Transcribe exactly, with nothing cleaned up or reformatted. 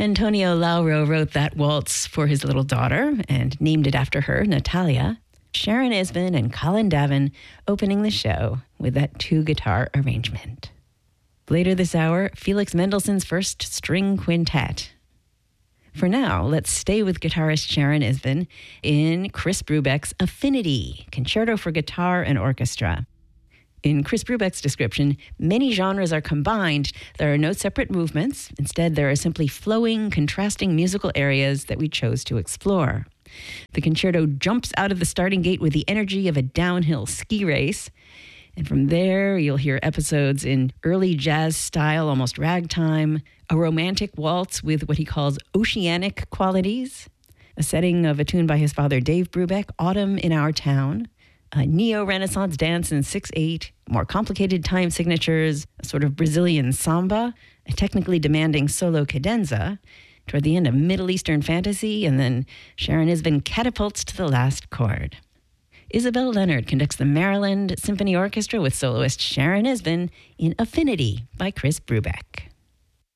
Antonio Lauro wrote that waltz for his little daughter and named it after her, Natalia. Sharon Isbin and Colin Davin opening the show with that two-guitar arrangement. Later this hour, Felix Mendelssohn's First String Quintet. For now, let's stay with guitarist Sharon Isbin in Chris Brubeck's Affinity, Concerto for Guitar and Orchestra. In Chris Brubeck's description, many genres are combined. There are no separate movements. Instead, there are simply flowing, contrasting musical areas that we chose to explore. The concerto jumps out of the starting gate with the energy of a downhill ski race. And from there, you'll hear episodes in early jazz style, almost ragtime, a romantic waltz with what he calls oceanic qualities, a setting of a tune by his father Dave Brubeck, Autumn in Our Town, a neo-Renaissance dance in six eight, more complicated time signatures, a sort of Brazilian samba, a technically demanding solo cadenza, toward the end of Middle Eastern fantasy, and then Sharon Isbin catapults to the last chord. Isabel Leonard conducts the Maryland Symphony Orchestra with soloist Sharon Isbin in Affinity by Chris Brubeck.